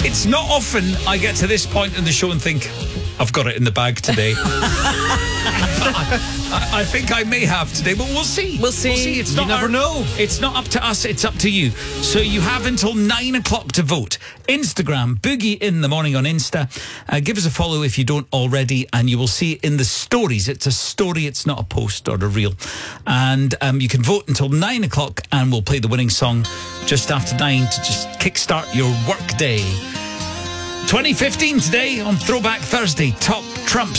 It's not often I get to this point in the show and think, I've got it in the bag today. I think I may have today, but we'll see. We'll see. It's You never know. It's not up to us, it's up to you. So you have until 9 o'clock to vote. Instagram, Boogie in the Morning on Insta. Give us a follow if you don't already, and you will see it in the stories. It's a story, it's not a post or a reel. And you can vote until 9 o'clock, and we'll play the winning song just after 9 to just kickstart your work day. 2015 today on Throwback Thursday. Top Trumps.